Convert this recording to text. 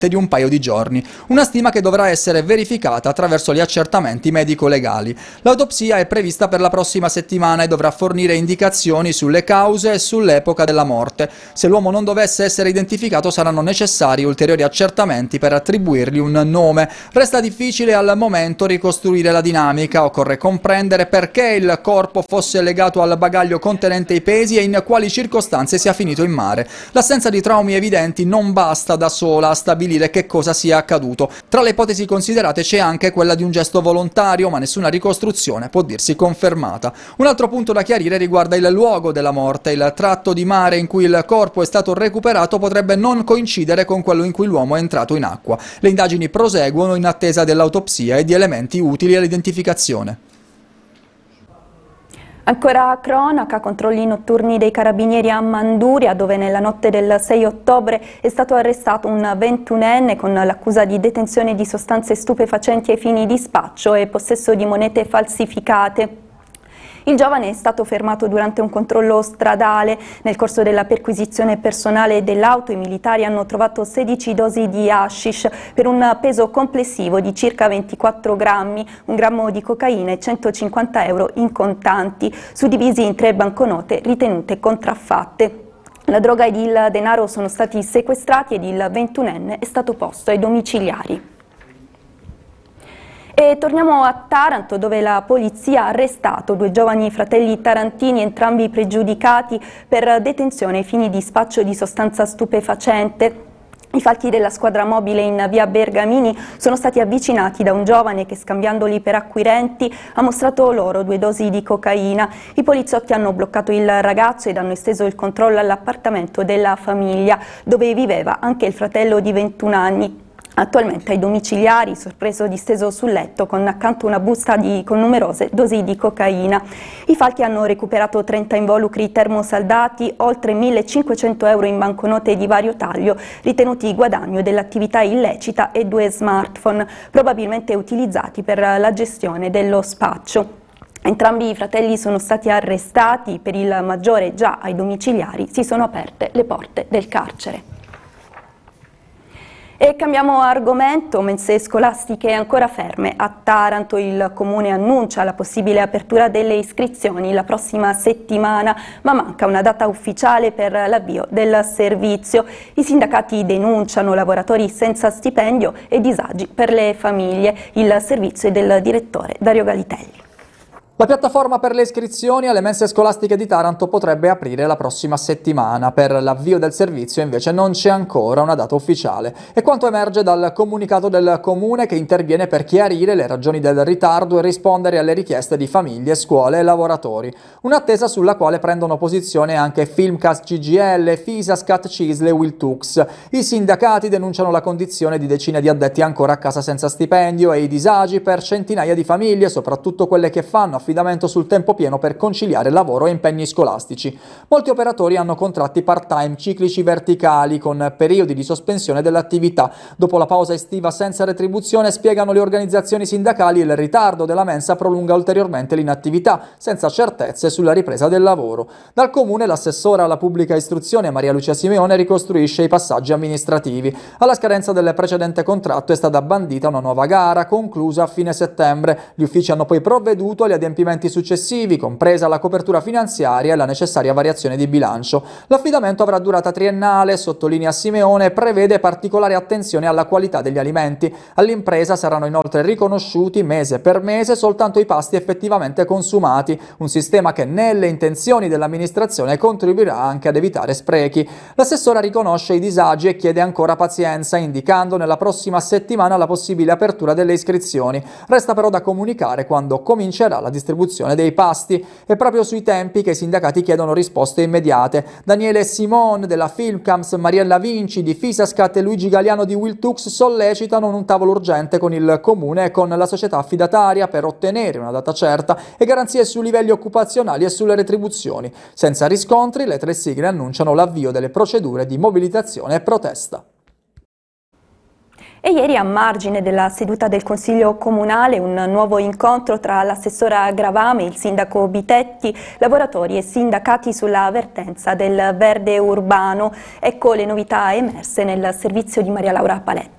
di un paio di giorni, una stima che dovrà essere verificata attraverso gli accertamenti medico-legali. L'autopsia è prevista per la prossima settimana e dovrà fornire indicazioni sulle cause e sull'epoca della morte. Se l'uomo non dovesse essere identificato saranno necessari ulteriori accertamenti per attribuirgli un nome. Resta difficile al momento ricostruire la dinamica, occorre comprendere perché il corpo fosse legato al bagaglio contenente i pesi e in quali circostanze sia finito in mare. L'assenza di traumi evidenti non basta da sola a stabilire che cosa sia accaduto. Tra le ipotesi considerate c'è anche quella di un gesto volontario, ma nessuna ricostruzione può dirsi confermata. Un altro punto da chiarire riguarda il luogo della morte. Il tratto di mare in cui il corpo è stato recuperato potrebbe non coincidere con quello in cui l'uomo è entrato in acqua. Le indagini proseguono in attesa dell'autopsia e di elementi utili all'identificazione. Ancora cronaca, controlli notturni dei carabinieri a Manduria, dove nella notte del 6 ottobre è stato arrestato un 21enne con l'accusa di detenzione di sostanze stupefacenti ai fini di spaccio e possesso di monete falsificate. Il giovane è stato fermato durante un controllo stradale. Nel corso della perquisizione personale dell'auto i militari hanno trovato 16 dosi di hashish per un peso complessivo di circa 24 grammi, 1 grammo di cocaina e 150 euro in contanti, suddivisi in 3 banconote ritenute contraffatte. La droga ed il denaro sono stati sequestrati ed il 21enne è stato posto ai domiciliari. E torniamo a Taranto, dove la polizia ha arrestato 2 giovani fratelli tarantini, entrambi pregiudicati per detenzione ai fini di spaccio di sostanza stupefacente. I falchi della squadra mobile in via Bergamini sono stati avvicinati da un giovane che, scambiandoli per acquirenti, ha mostrato loro 2 dosi di cocaina. I poliziotti hanno bloccato il ragazzo ed hanno esteso il controllo all'appartamento della famiglia, dove viveva anche il fratello di 21 anni. Attualmente ai domiciliari, sorpreso disteso sul letto con accanto una busta con numerose dosi di cocaina. I falchi hanno recuperato 30 involucri termosaldati, oltre 1.500 euro in banconote di vario taglio, ritenuti guadagno dell'attività illecita, e 2 smartphone, probabilmente utilizzati per la gestione dello spaccio. Entrambi i fratelli sono stati arrestati, per il maggiore già ai domiciliari si sono aperte le porte del carcere. E cambiamo argomento, mense scolastiche ancora ferme. A Taranto il Comune annuncia la possibile apertura delle iscrizioni la prossima settimana, ma manca una data ufficiale per l'avvio del servizio. I sindacati denunciano lavoratori senza stipendio e disagi per le famiglie. Il servizio è del direttore Dario Galitelli. La piattaforma per le iscrizioni alle mense scolastiche di Taranto potrebbe aprire la prossima settimana. Per l'avvio del servizio invece non c'è ancora una data ufficiale. È quanto emerge dal comunicato del Comune, che interviene per chiarire le ragioni del ritardo e rispondere alle richieste di famiglie, scuole e lavoratori. Un'attesa sulla quale prendono posizione anche Filmcast CGL, Fisascat, Cisle e Wiltux. I sindacati denunciano la condizione di decine di addetti ancora a casa senza stipendio e i disagi per centinaia di famiglie, soprattutto quelle che fanno affidamento sul tempo pieno per conciliare lavoro e impegni scolastici. Molti operatori hanno contratti part-time ciclici verticali con periodi di sospensione dell'attività. Dopo la pausa estiva senza retribuzione, spiegano le organizzazioni sindacali, il ritardo della mensa prolunga ulteriormente l'inattività, senza certezze sulla ripresa del lavoro. Dal Comune l'assessora alla pubblica istruzione Maria Lucia Simeone ricostruisce i passaggi amministrativi. Alla scadenza del precedente contratto è stata bandita una nuova gara, conclusa a fine settembre. Gli uffici hanno poi provveduto agli adempimenti successivi, compresa la copertura finanziaria e la necessaria variazione di bilancio. L'affidamento avrà durata triennale, sottolinea Simeone, e prevede particolare attenzione alla qualità degli alimenti. All'impresa saranno inoltre riconosciuti mese per mese soltanto i pasti effettivamente consumati, un sistema che nelle intenzioni dell'amministrazione contribuirà anche ad evitare sprechi. L'assessora riconosce i disagi e chiede ancora pazienza, indicando nella prossima settimana la possibile apertura delle iscrizioni. Resta però da comunicare quando comincerà la distribuzione dei pasti. È proprio sui tempi che i sindacati chiedono risposte immediate. Daniele Simon della Filmcams, Mariella Vinci di Fisascat e Luigi Galiano di Wiltux sollecitano un tavolo urgente con il Comune e con la società affidataria per ottenere una data certa e garanzie sui livelli occupazionali e sulle retribuzioni. Senza riscontri, le 3 sigle annunciano l'avvio delle procedure di mobilitazione e protesta. E ieri, a margine della seduta del Consiglio Comunale, un nuovo incontro tra l'assessora Gravame, il sindaco Bitetti, lavoratori e sindacati sulla vertenza del verde urbano. Ecco le novità emerse nel servizio di Maria Laura Paletti.